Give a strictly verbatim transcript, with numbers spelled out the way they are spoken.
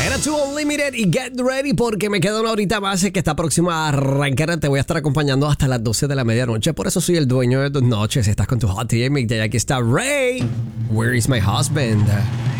Era Too Unlimited y Get Ready porque me queda una horita más que está próxima a arrancar. Te voy a estar acompañando hasta las doce de la medianoche. Por eso soy el dueño de tus noches. Estás con tu Hot T M y aquí está Ray. Where is my husband?